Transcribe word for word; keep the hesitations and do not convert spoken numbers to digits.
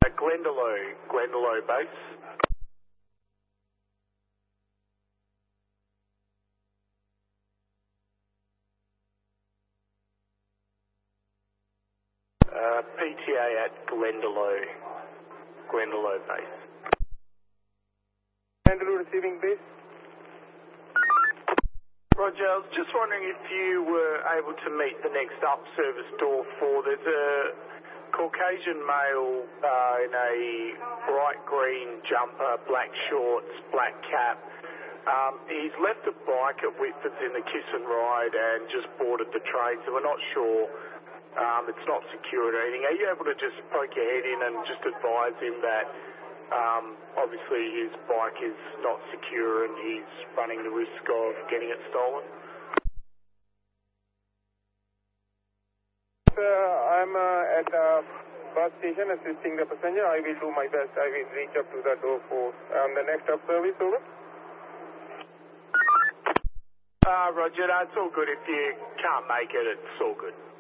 Uh, Glendalough, Glendalough base. Uh, P T A at Glendalough, Glendalough base. Glendalough receiving base. Roger, I was just wondering if you were able to meet the next up service door for, there's a Caucasian male uh, in a bright green jumper, black shorts, black cap. Um, he's left a bike at Whitford's in the Kiss and Ride and just boarded the train, so we're not sure. Um, it's not secured or anything. Are you able to just poke your head in and just advise him that um, obviously his bike is not secure and he's running the risk of getting it stolen? Uh, I'm uh, at the bus station assisting the passenger. I will do my best. I will reach up to the door for um, the next up service. Over. Uh, Roger, no, it's all good. If you can't make it, it's all good.